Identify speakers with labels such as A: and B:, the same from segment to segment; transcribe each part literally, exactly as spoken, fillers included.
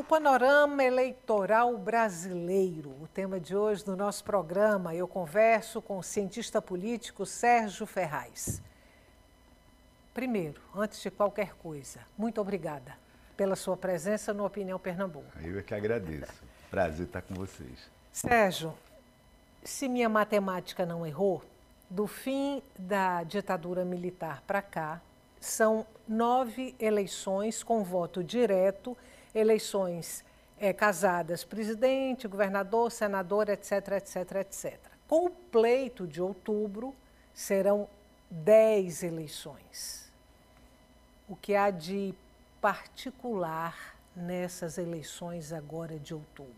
A: O panorama eleitoral brasileiro. O tema de hoje do nosso programa, eu converso com o cientista político Sérgio Ferraz. Primeiro, antes de qualquer coisa, muito obrigada pela sua presença no Opinião Pernambuco.
B: Eu é que agradeço. Prazer estar com vocês.
A: Sérgio, se minha matemática não errou, do fim da ditadura militar para cá, são nove eleições com voto direto, eleições é, casadas, presidente, governador, senador, etc, etc, etcétera. Com o pleito de outubro, serão dez eleições. O que há de particular nessas eleições agora de outubro?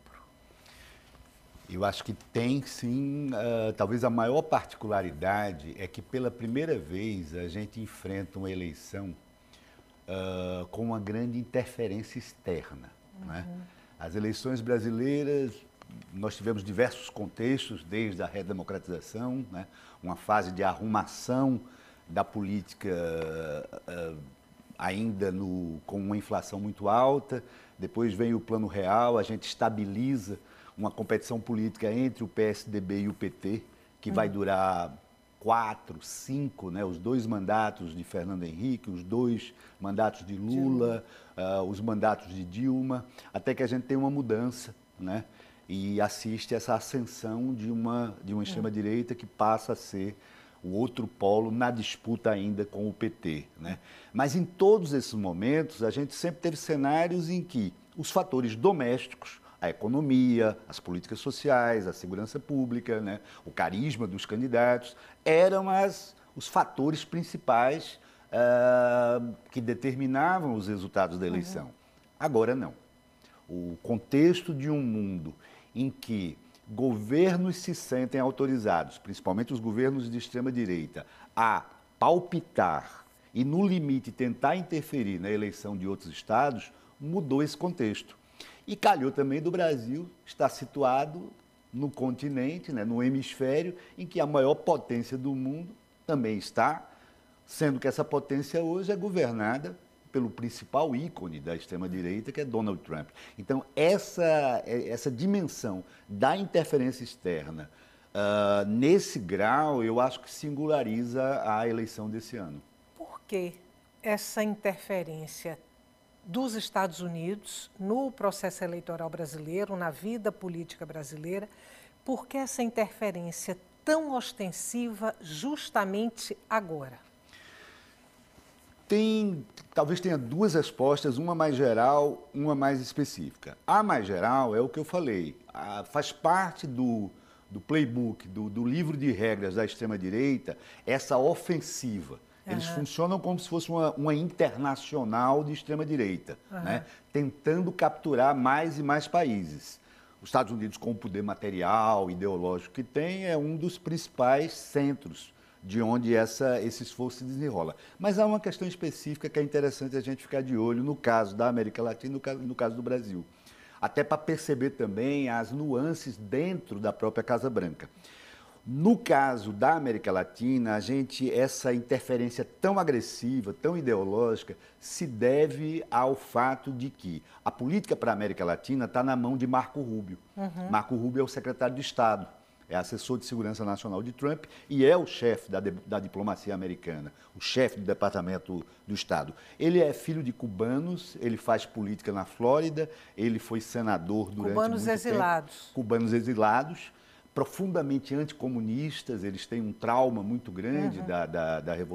B: Eu acho que tem, sim, uh, talvez a maior particularidade é que pela primeira vez a gente enfrenta uma eleição uh, com uma grande interferência externa. Uhum. Né? As eleições brasileiras, nós tivemos diversos contextos, desde a redemocratização, né? Uma fase de arrumação da política uh, ainda no, com uma inflação muito alta, depois vem o Plano Real, a gente estabiliza uma competição política entre o P S D B e o P T, que uhum. vai durar quatro, cinco, né, os dois mandatos de Fernando Henrique, os dois mandatos de Lula, uh, os mandatos de Dilma, até que a gente tem uma mudança, né, e assiste essa ascensão de uma, de uma extrema-direita que passa a ser o outro polo na disputa ainda com o P T. Né? Mas em todos esses momentos, a gente sempre teve cenários em que os fatores domésticos, a economia, as políticas sociais, a segurança pública, né, o carisma dos candidatos, eram as, os fatores principais uh, que determinavam os resultados da eleição. Uhum. Agora não. O contexto de um mundo em que governos se sentem autorizados, principalmente os governos de extrema-direita, a palpitar e, no limite, tentar interferir na eleição de outros estados, mudou esse contexto. E calhou também do Brasil estar situado no continente, né, no hemisfério, em que a maior potência do mundo também está, sendo que essa potência hoje é governada pelo principal ícone da extrema-direita, que é Donald Trump. Então, essa, essa dimensão da interferência externa, uh, nesse grau, eu acho que singulariza a eleição desse ano.
A: Por que essa interferência dos Estados Unidos no processo eleitoral brasileiro, na vida política brasileira? Por que essa interferência tão ostensiva justamente agora?
B: Tem, talvez tenha duas respostas, uma mais geral, uma mais específica. A mais geral é o que eu falei, a, faz parte do, do playbook, do, do livro de regras da extrema-direita, essa ofensiva. Eles uhum. funcionam como se fosse uma, uma internacional de extrema-direita, uhum. né? Tentando capturar mais e mais países. Os Estados Unidos, com o poder material, ideológico que tem, é um dos principais centros de onde essa, esse esforço se desenrola. Mas há uma questão específica que é interessante a gente ficar de olho no caso da América Latina e no caso, no caso do Brasil. Até para perceber também as nuances dentro da própria Casa Branca. No caso da América Latina, a gente, essa interferência tão agressiva, tão ideológica, se deve ao fato de que a política para a América Latina está na mão de Marco Rubio. Uhum. Marco Rubio é o secretário de Estado, é assessor de segurança nacional de Trump e é o chefe da, da diplomacia americana, o chefe do Departamento do Estado. Ele é filho de cubanos, ele faz política na Flórida, ele foi senador durante
A: cubanos
B: muito
A: exilados.
B: tempo. Cubanos exilados. Profundamente anticomunistas, eles têm um trauma muito grande uhum. da, da, da Revolução